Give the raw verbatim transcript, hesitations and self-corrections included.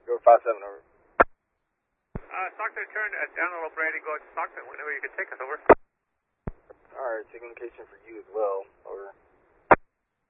Go five seven, over. Uh, Stockton, turn uh, down a little, Brady, go to Stockton whenever you can take us, over. Alright, taking location for you as well, over.